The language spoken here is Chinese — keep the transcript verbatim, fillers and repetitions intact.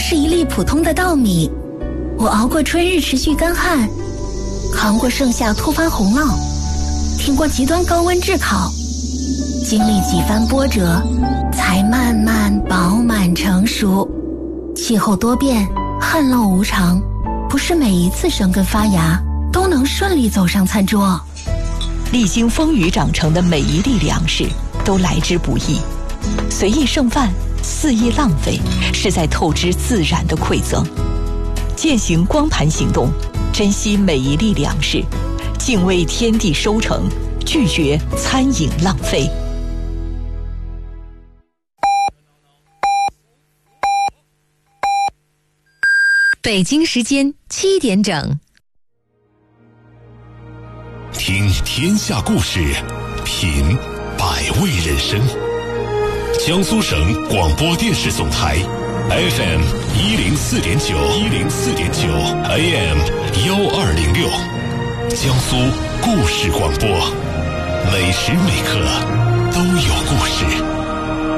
是一粒普通的稻米，我熬过春日持续干旱，扛过盛夏突发洪涝，挺过极端高温炙烤，经历几番波折，才慢慢饱满成熟。气候多变，旱涝无常，不是每一次生根发芽都能顺利走上餐桌。 历经风雨长成的每一粒粮食都来之不易，随意剩饭，肆意浪费，是在透支自然的馈赠。践行光盘行动，珍惜每一粒粮食，敬畏天地收成，拒绝餐饮浪费。 北京时间七点整。 听天下故事，品百味人生。江苏省广播电视总台 F M 一零四点九，一零四点九 A M 幺二零六，江苏故事广播，每时每刻都有故事。